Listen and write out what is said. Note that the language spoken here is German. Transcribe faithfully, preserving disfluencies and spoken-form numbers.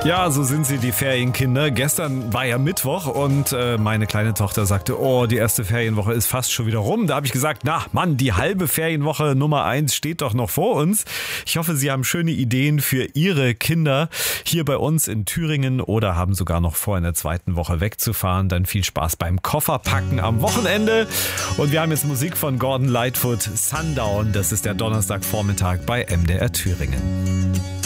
Ja, so sind sie, die Ferienkinder. Gestern war ja Mittwoch und äh, meine kleine Tochter sagte, oh, die erste Ferienwoche ist fast schon wieder rum. Da habe ich gesagt, na Mann, die halbe Ferienwoche Nummer eins steht doch noch vor uns. Ich hoffe, Sie haben schöne Ideen für Ihre Kinder hier bei uns in Thüringen oder haben sogar noch vor, in der zweiten Woche wegzufahren. Dann viel Spaß beim Kofferpacken am Wochenende. Und wir haben jetzt Musik von Gordon Lightfoot, Sundown. Das ist der Donnerstagvormittag bei M D R Thüringen.